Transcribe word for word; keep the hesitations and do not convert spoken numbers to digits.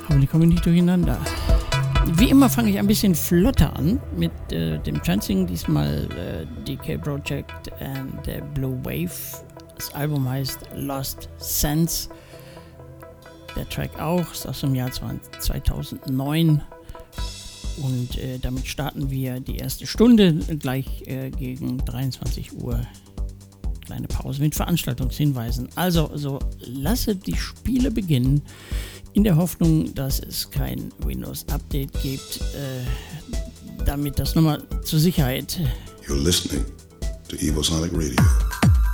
Aber die kommen nicht durcheinander. Wie immer fange ich ein bisschen flotter an mit äh, dem Chancing. Diesmal äh, D K Project and äh, Blue Wave. Das Album heißt Lost Sense. Der Track auch, ist aus dem Jahr zweitausendneun. Und äh, damit starten wir die erste Stunde gleich äh, gegen dreiundzwanzig Uhr. Kleine Pause mit Veranstaltungshinweisen. Also, so lasse die Spiele beginnen, in der Hoffnung, dass es kein Windows-Update gibt, äh, damit das nochmal zur Sicherheit. You're listening to Evosonic Radio.